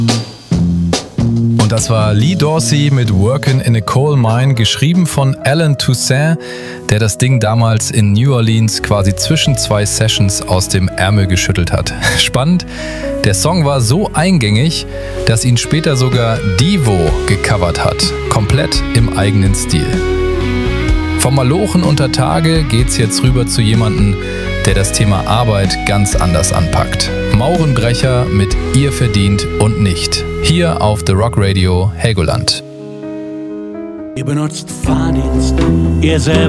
Und das war Lee Dorsey mit Workin' in a Coal Mine, geschrieben von Alan Toussaint, der das Ding damals in New Orleans quasi zwischen 2 Sessions aus dem Ärmel geschüttelt hat. Spannend, der Song war so eingängig, dass ihn später sogar Devo gecovert hat, komplett im eigenen Stil. Vom Malochen unter Tage geht's jetzt rüber zu jemandem, der das Thema Arbeit ganz anders anpackt. Maurenbrecher mit Ihr verdient und nicht. Hier auf The Rock Radio Helgoland. Ihr benutzt Fahrdienst, ihr selber